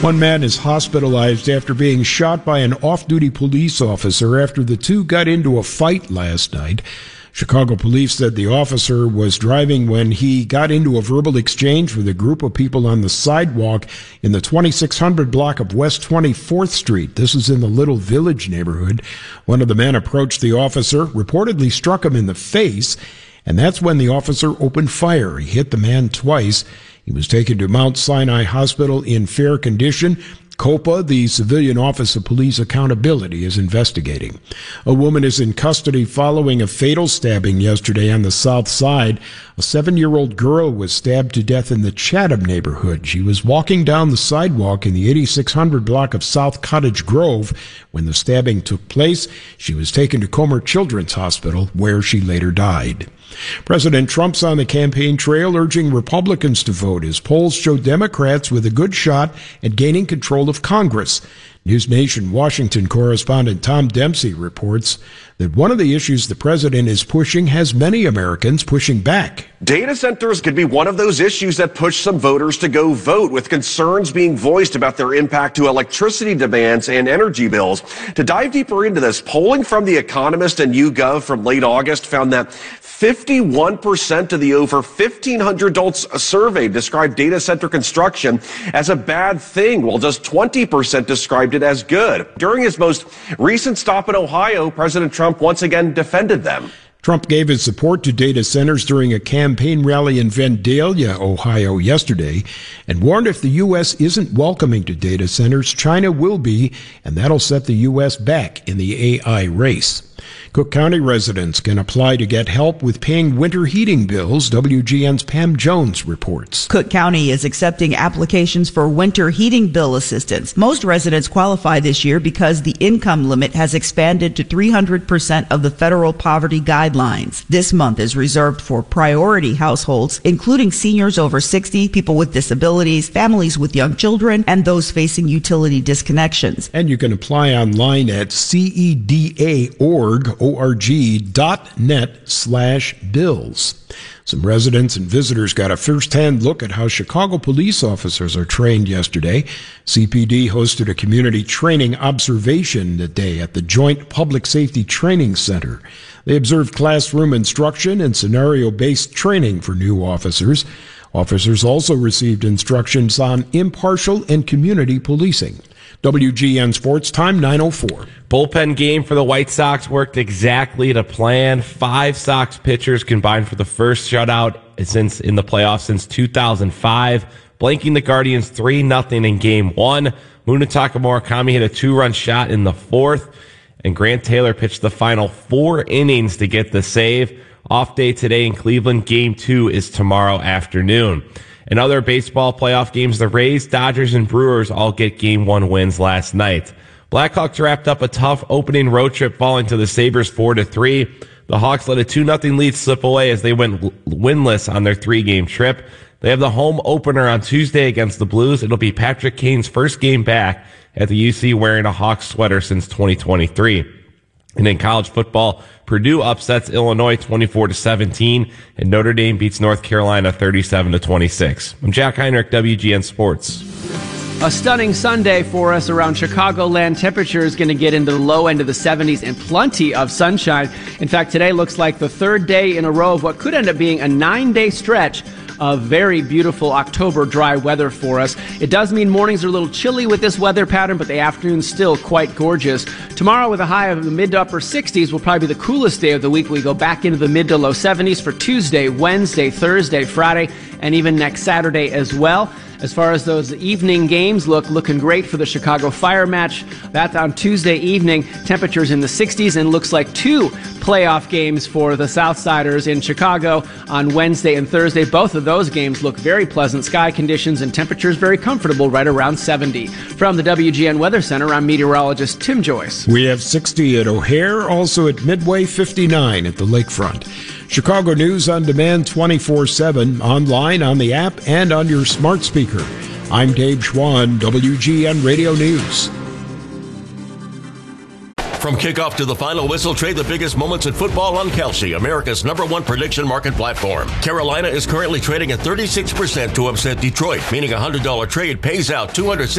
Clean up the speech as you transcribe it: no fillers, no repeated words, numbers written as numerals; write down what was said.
One man is hospitalized after being shot by an off-duty police officer after the two got into a fight last night. Chicago police said the officer was driving when he got into a verbal exchange with a group of people on the sidewalk in the 2600 block of West 24th Street. This is in the Little Village neighborhood. One of the men approached the officer, reportedly struck him in the face, and that's when the officer opened fire. He hit the man twice. He was taken to Mount Sinai Hospital in fair condition. COPA, the Civilian Office of Police Accountability, is investigating. A woman is in custody following a fatal stabbing yesterday on the South Side. A 7-year-old girl was stabbed to death in the Chatham neighborhood. She was walking down the sidewalk in the 8600 block of South Cottage Grove when the stabbing took place. She was taken to Comer Children's Hospital, where she later died. President Trump's on the campaign trail urging Republicans to vote. His polls show Democrats with a good shot at gaining control of Congress. News Nation Washington correspondent Tom Dempsey reports that one of the issues the president is pushing has many Americans pushing back. Data centers could be one of those issues that push some voters to go vote, with concerns being voiced about their impact to electricity demands and energy bills. To dive deeper into this, polling from The Economist and YouGov from late August found that 51% of the over 1,500 adults surveyed described data center construction as a bad thing, while just 20% described it as good. During his most recent stop in Ohio, President Trump once again defended them. Trump gave his support to data centers during a campaign rally in Vandalia, Ohio yesterday, and warned if the U.S. isn't welcoming to data centers, China will be, and that'll set the U.S. back in the AI race. Cook County residents can apply to get help with paying winter heating bills. WGN's Pam Jones reports. Cook County is accepting applications for winter heating bill assistance. Most residents qualify this year because the income limit has expanded to 300% of the federal poverty guidelines. This month is reserved for priority households, including seniors over 60, people with disabilities, families with young children, and those facing utility disconnections. And you can apply online at ceda.net/bills. Some residents and visitors got a first-hand look at how Chicago police officers are trained yesterday. CPD hosted a community training observation day at the Joint Public Safety Training Center. They observed classroom instruction and scenario-based training for new officers. Officers also received instructions on impartial and community policing. WGN Sports Time, 9:04. Bullpen game for the White Sox worked exactly to plan. 5 Sox pitchers combined for the first shutout in the playoffs since 2005, blanking the Guardians 3-0 in Game 1. Munetaka Murakami hit a 2-run shot in the 4th, and Grant Taylor pitched the final 4 innings to get the save. Off day today in Cleveland. Game 2 is tomorrow afternoon. In other baseball playoff games, the Rays, Dodgers, and Brewers all get Game 1 wins last night. Blackhawks wrapped up a tough opening road trip, falling to the Sabres 4-3. The Hawks let a 2-0 lead slip away as they went winless on their 3-game trip. They have the home opener on Tuesday against the Blues. It'll be Patrick Kane's first game back at the UC wearing a Hawks sweater since 2023. And in college football, Purdue upsets Illinois 24-17, and Notre Dame beats North Carolina 37-26. I'm Jack Heinrich, WGN Sports. A stunning Sunday for us around Chicagoland. Temperature is going to get into the low end of the 70s and plenty of sunshine. In fact, today looks like the 3rd day in a row of what could end up being a 9-day stretch of very beautiful October dry weather for us. It does mean mornings are a little chilly with this weather pattern, but the afternoon's still quite gorgeous. Tomorrow, with a high of the mid to upper 60s, will probably be the coolest day of the week. We go back into the mid to low 70s for Tuesday, Wednesday, Thursday, Friday, and even next Saturday as well. As far as those evening games looking great for the Chicago Fire match. That's on Tuesday evening. Temperatures in the 60s, and looks like 2 playoff games for the Southsiders in Chicago on Wednesday and Thursday. Both of those games look very pleasant sky conditions and temperatures very comfortable, right around 70. From the WGN Weather Center, I'm meteorologist Tim Joyce. We have 60 at O'Hare, also at Midway, 59 at the lakefront. Chicago News on demand 24/7, online, on the app, and on your smart speaker. I'm Dave Schwann, WGN Radio News. From kickoff to the final whistle, trade the biggest moments in football on Kalshi, America's #1 prediction market platform. Carolina is currently trading at 36% to upset Detroit, meaning a $100 trade pays out $260.